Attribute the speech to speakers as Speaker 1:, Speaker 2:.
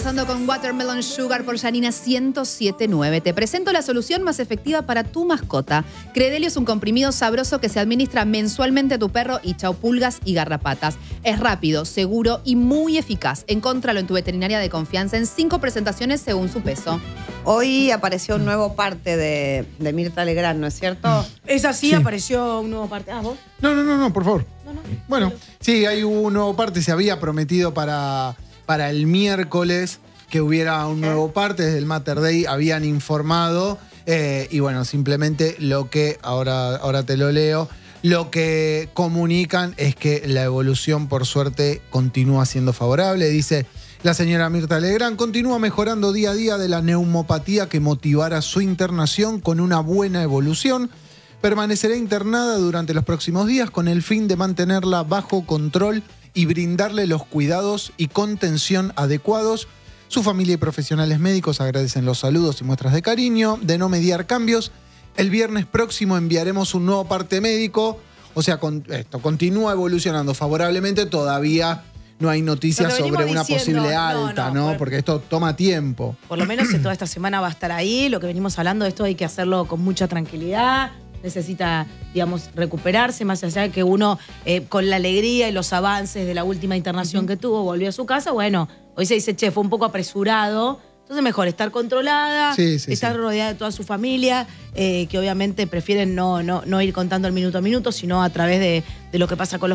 Speaker 1: Pasando con Watermelon Sugar por Janina 107.9. Te presento la solución más efectiva para tu mascota. Credelio es un comprimido sabroso que se administra mensualmente a tu perro y chau pulgas y garrapatas. Es rápido, seguro y muy eficaz. Encóntralo en tu veterinaria de confianza en 5 presentaciones según su peso.
Speaker 2: Hoy apareció un nuevo parte de Mirta Legrand, ¿no es cierto?
Speaker 3: Es así,
Speaker 4: Sí.
Speaker 3: apareció un nuevo parte. ¿Vos?
Speaker 4: No, por favor.
Speaker 3: No.
Speaker 4: Bueno, sí, hay un nuevo parte. Se había prometido para el miércoles que hubiera un nuevo parte. Desde el Mater Day habían informado. Y bueno, simplemente lo que, ahora te lo leo, lo que comunican es que la evolución, por suerte, continúa siendo favorable. Dice la señora Mirta Legrand, continúa mejorando día a día de la neumopatía que motivara su internación con una buena evolución. Permanecerá internada durante los próximos días con el fin de mantenerla bajo control y brindarle los cuidados y contención adecuados. Su familia y profesionales médicos agradecen los saludos y muestras de cariño, de no mediar cambios. El viernes próximo enviaremos un nuevo parte médico. O sea, esto continúa evolucionando favorablemente. Todavía no hay noticias
Speaker 3: Lo que
Speaker 4: sobre
Speaker 3: venimos
Speaker 4: una
Speaker 3: diciendo,
Speaker 4: posible alta, ¿no? Porque esto toma tiempo.
Speaker 3: Por lo menos toda esta semana va a estar ahí. Lo que venimos hablando de esto hay que hacerlo con mucha tranquilidad. Necesita, digamos, recuperarse, más allá de que uno, con la alegría y los avances de la última internación que tuvo, volvió a su casa. Bueno, hoy se dice, che, fue un poco apresurado. Entonces mejor estar controlada, estar rodeada de toda su familia, que obviamente prefieren no ir contando el minuto a minuto, sino a través de lo que pasa con los